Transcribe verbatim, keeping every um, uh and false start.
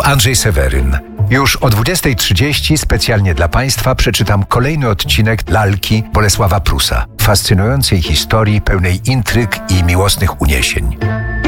Andrzej Seweryn. Już o dwudziestej trzydzieści specjalnie dla Państwa przeczytam kolejny odcinek Lalki Bolesława Prusa, fascynującej historii pełnej intryg i miłosnych uniesień.